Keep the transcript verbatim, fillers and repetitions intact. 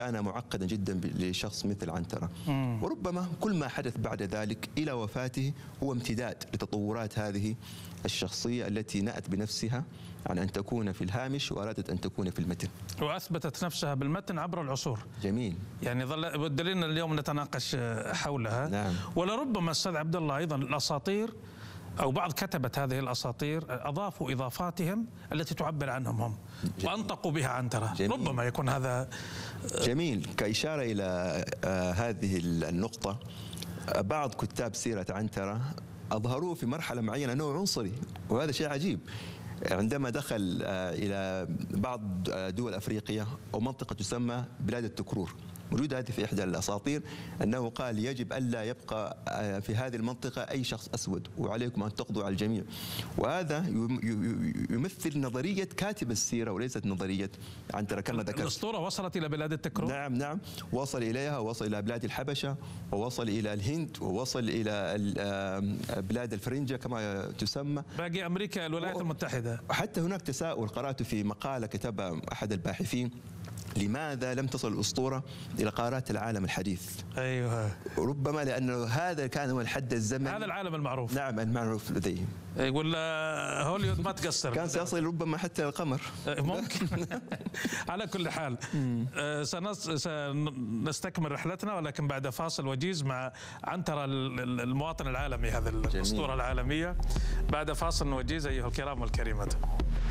كان معقدا جدا لشخص مثل عنترة. مم. وربما كل ما حدث بعد ذلك إلى وفاته هو امتداد لتطورات هذه الشخصية التي نأت بنفسها عن أن تكون في الهامش وأرادت أن تكون في المتن، وأثبتت نفسها بالمتن عبر العصور. جميل. يعني ظل بدلنا اليوم نتناقش حولها. نعم. ولربما أستاذ عبد الله أيضا الأساطير أو بعض كتبت هذه الأساطير أضافوا إضافاتهم التي تعبر عنهم هم وأنطقوا بها عنترة. ربما يكون هذا جميل. كإشارة إلى آه هذه النقطة، بعض كتاب سيرة عنترة أظهروه في مرحلة معينة أنه عنصري، وهذا شيء عجيب. عندما دخل آه إلى بعض دول أفريقيا أو منطقة تسمى بلاد التكرور، موجودة هذه في إحدى الأساطير، أنه قال يجب ألا يبقى في هذه المنطقة أي شخص أسود وعليكم أن تقضوا على الجميع. وهذا يمثل نظرية كاتب السيرة وليست نظرية عنترة كما ذكرت. الأسطورة وصلت إلى بلاد التكرور؟ نعم نعم، وصل إليها، ووصل إلى بلاد الحبشة، ووصل إلى الهند، ووصل إلى بلاد الفرنجة كما تسمى، باقي أمريكا الولايات المتحدة. حتى هناك تساؤل قرأته في مقالة كتبها أحد الباحثين، لماذا لم تصل الأسطورة إلى قارات العالم الحديث؟ أيوه، ربما لأنه هذا كان هو الحد الزمني، هذا العالم المعروف. نعم المعروف لديهم. يقول هوليوود ما تقصر، كان سيصل ربما حتى القمر ممكن. على كل حال سنستكمل رحلتنا ولكن بعد فاصل وجيز مع عنترة المواطن العالمي، هذه الأسطورة العالمية. بعد فاصل وجيز أيها الكرام والكريمات.